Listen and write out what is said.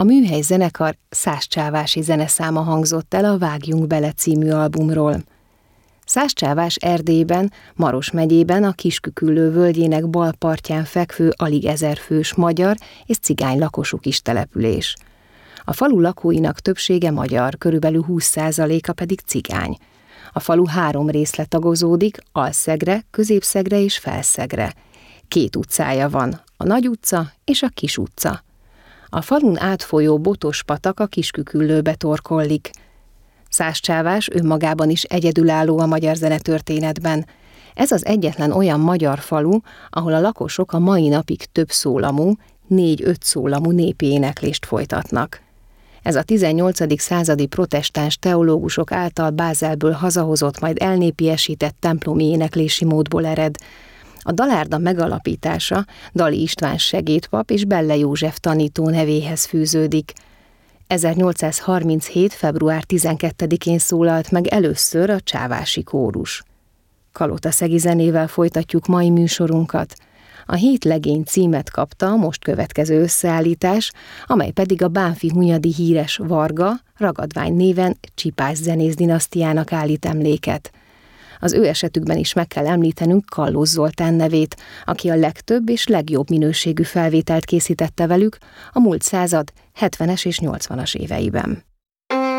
Műhely zenekar Szászcsávási zeneszáma hangzott el a Vágjunk bele című albumról. Szászcsávás Erdélyben, Maros megyében a Kisküküllő völgyének bal partján fekvő alig 1000 fős magyar és cigány lakosú kis település. A falu lakóinak többsége magyar, körülbelül 20%-a pedig cigány. A falu 3 részre tagozódik, Alszegre, Középszegre és Felszegre. 2 utcája van, a Nagy utca és a Kis utca. A falun átfolyó Botos patak a Kisküküllőbe torkollik. Szászcsávás önmagában is egyedülálló a magyar zenetörténetben. Ez az egyetlen olyan magyar falu, ahol a lakosok a mai napig több szólamú, 4-5 szólamú népi éneklést folytatnak. Ez a 18. századi protestáns teológusok által Bázelből hazahozott, majd elnépiesített templomi éneklési módból ered. A dalárda megalapítása Dali István segédpap és Belle József tanító nevéhez fűződik. 1837. február 12-én szólalt meg először a csávási kórus. Kalotaszegi zenével folytatjuk mai műsorunkat. A 7 legény címet kapta a most következő összeállítás, amely pedig a bánfi-hunyadi híres Varga, Ragadvány néven Csipás zenész dinasztiának állít emléket. Az ő esetükben is meg kell említenünk Kallós Zoltán nevét, aki a legtöbb és legjobb minőségű felvételt készítette velük a múlt század 70-es és 80-as éveiben.